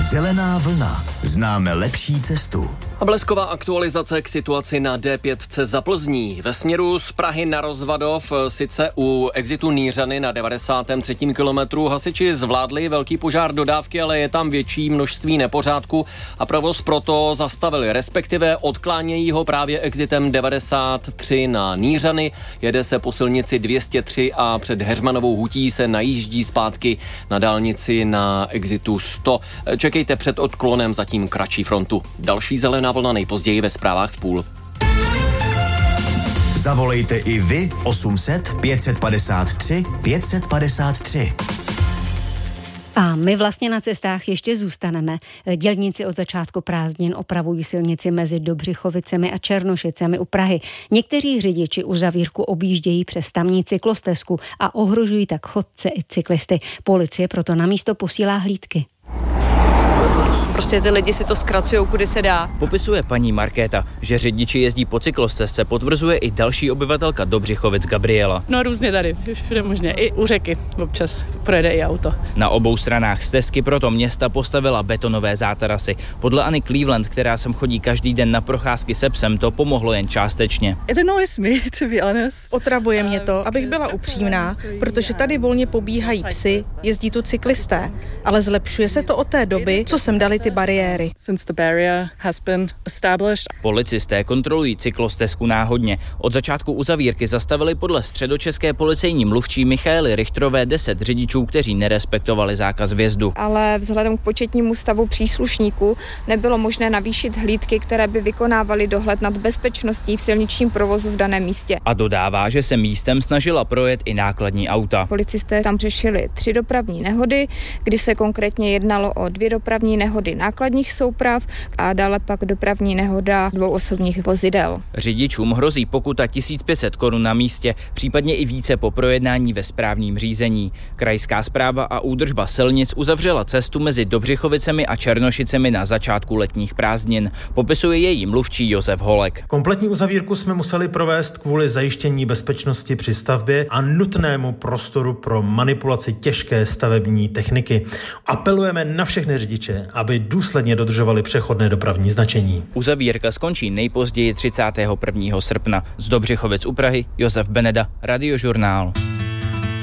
Zelená vlna. Známe lepší cestu. A blesková aktualizace k situaci na D5 za Plzní. Ve směru z Prahy na Rozvadov, sice u exitu Nýřany na 93. kilometru, hasiči zvládli velký požár dodávky, ale je tam větší množství nepořádku a provoz proto zastavili, respektive odklánějí ho právě exitem 93 na Nýřany. Jede se po silnici 203 a před Heřmanovou hutí se najíždí zpátky na dálnici na exitu 100. Čekejte před odklonem zatím kratší frontu. Další zelená vlna nejpozději ve zprávách v půl. Zavolejte i vy 800 553 553. A my vlastně na cestách ještě zůstaneme. Dělníci od začátku prázdnin opravují silnici mezi Dobřichovicemi a Černošicemi u Prahy. Někteří řidiči uzavírku objíždějí přes tamní cyklostezku a ohrožují tak chodce i cyklisty. Policie proto na místo posílá hlídky. Prostě ty lidi si to zkracujou, kudy se dá. Popisuje paní Markéta, že řidiči jezdí po cyklostezce, potvrzuje i další obyvatelka Dobřichovic Gabriela. No různě tady, všude možně, i u řeky občas projede i auto. Na obou stranách stezky proto města postavila betonové zátarasy. Podle Anny Cleveland, která sem chodí každý den na procházky se psem, to pomohlo jen částečně. Otravuje mě to, abych byla upřímná, protože tady volně pobíhají psy, jezdí tu cyklisté, ale zlepšuje se to od té doby, co sem dali ty bariéry. Policisté kontrolují cyklostezku náhodně. Od začátku uzavírky zastavili podle středočeské policejní mluvčí Michaely Richterové 10 řidičů, kteří nerespektovali zákaz vjezdu. Ale vzhledem k početnímu stavu příslušníků nebylo možné navýšit hlídky, které by vykonávaly dohled nad bezpečností v silničním provozu v daném místě. A dodává, že se místem snažila projet i nákladní auta. Policisté tam řešili 3 dopravní nehody, kdy se konkrétně jednalo o 2 dopravní nehody nákladních souprav a dále pak dopravní nehoda 2 osobních vozidel. Řidičům hrozí pokuta 1500 korun na místě, případně i více po projednání ve správním řízení. Krajská správa a údržba silnic uzavřela cestu mezi Dobřichovicemi a Černošicemi na začátku letních prázdnin. Popisuje její mluvčí Josef Holek. Kompletní uzavírku jsme museli provést kvůli zajištění bezpečnosti při stavbě a nutnému prostoru pro manipulaci těžké stavební techniky. Apelujeme na všechny řidiče, aby důsledně dodržovali přechodné dopravní značení. Uzavírka skončí nejpozději 31. srpna. Z Dobřichovic u Prahy Josef Beneda, Radiožurnál.